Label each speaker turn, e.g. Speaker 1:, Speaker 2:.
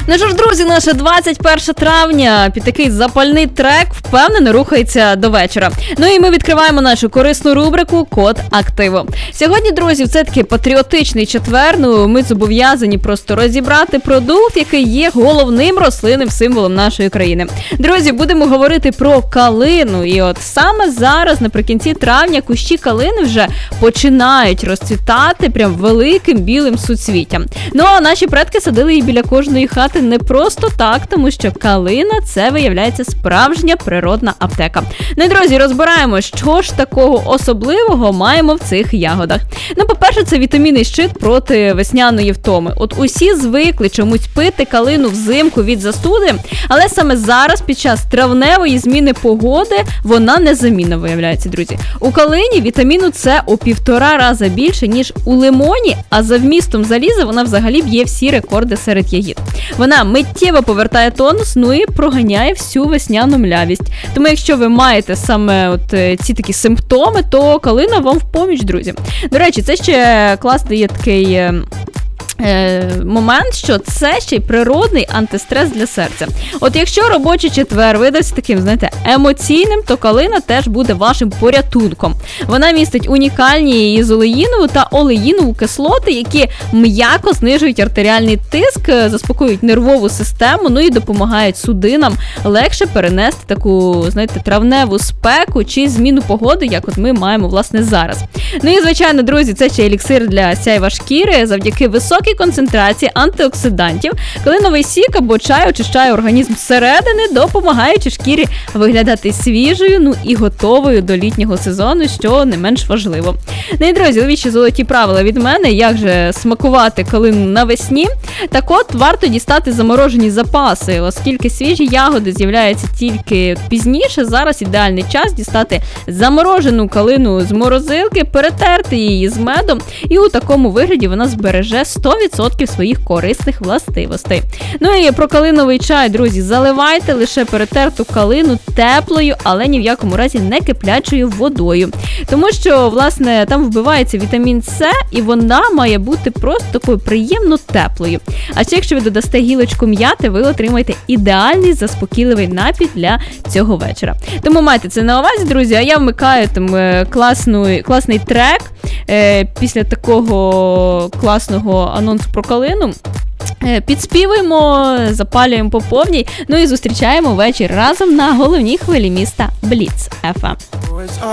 Speaker 1: Ну що ж, друзі, наше 21 травня під такий запальний трек впевнено рухається до вечора. Ну і ми відкриваємо нашу корисну рубрику «Код активу». Сьогодні, друзі, це такий патріотичний четвер. Ну, ми зобов'язані просто розібрати продукт, який є головним рослинним символом нашої країни. Друзі, будемо говорити про калину. І от саме зараз, наприкінці травня, кущі калини вже починають розцвітати прям великим білим суцвіттям. Ну, а наші предки садили її біля кожної хати не просто так, тому що калина – це, виявляється, справжня природна аптека. Ну і, друзі, розбираємо, що ж такого особливого маємо в цих ягодах. Ну, по-перше, це вітамінний щит проти весняної втоми. От усі звикли чомусь пити калину взимку від застуди, але саме зараз, під час травневої зміни погоди, вона незамінна, виявляється, друзі. У калині вітаміну С у 1,5 рази більше, ніж у лимоні, а за вмістом заліза вона взагалі б'є всі рекорди серед ягід. Вона миттєво повертає тонус, ну і проганяє всю весняну млявість. Тому якщо ви маєте саме от ці такі симптоми, то калина вам в поміч, друзі. До речі, це ще класний є такий момент, що це ще й природний антистрес для серця. От якщо робочий четвер видався таким, знаєте, емоційним, то калина теж буде вашим порятунком. Вона містить унікальні ізолеїнову та олеїнову кислоти, які м'яко знижують артеріальний тиск, заспокоюють нервову систему, ну і допомагають судинам легше перенести таку, знаєте, травневу спеку чи зміну погоди, як от ми маємо, власне, зараз. Ну і, звичайно, друзі, це ще еліксир для сяйва шкіри завдяки високій концентрації антиоксидантів. Калиновий сік або чай очищає організм зсередини, допомагаючи шкірі виглядати свіжою, ну і готовою до літнього сезону, що не менш важливо. Ну і, друзі, ловічі золоті правила від мене, як же смакувати калину навесні. Так от, варто дістати заморожені запаси, оскільки свіжі ягоди з'являються тільки пізніше, зараз ідеальний час дістати заморожену калину з морозилки, перетерти її з медом, і у такому вигляді вона збереже 100% своїх корисних властивостей. Ну і про калиновий чай, друзі, заливайте лише перетерту калину теплою, але ні в якому разі не киплячою водою. Тому що, власне, там вбивається вітамін С, і вона має бути просто такою приємно теплою. А ще якщо ви додасте гілочку м'яти, ви отримаєте ідеальний заспокійливий напій для цього вечора. Тому майте це на увазі, друзі, а я вмикаю там класний трек після такого класного анонсу про калину. Підспівуємо, запалюємо по повній, ну і зустрічаємо вечір разом на головній хвилі міста Бліц FM.